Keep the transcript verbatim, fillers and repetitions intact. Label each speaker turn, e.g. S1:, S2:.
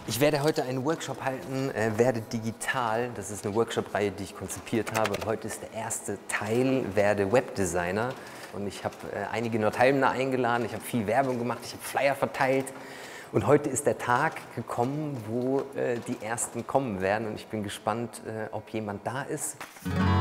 S1: Ich werde heute einen Workshop halten, äh, Werde digital. Das ist eine Workshop-Reihe, die ich konzipiert habe. Heute ist der erste Teil, Werde Webdesigner. Und ich habe äh, einige nur Teilnehmer eingeladen, ich habe viel Werbung gemacht, ich habe Flyer verteilt. Und heute ist der Tag gekommen, wo äh, die ersten kommen werden. Und ich bin gespannt, äh, ob jemand da ist.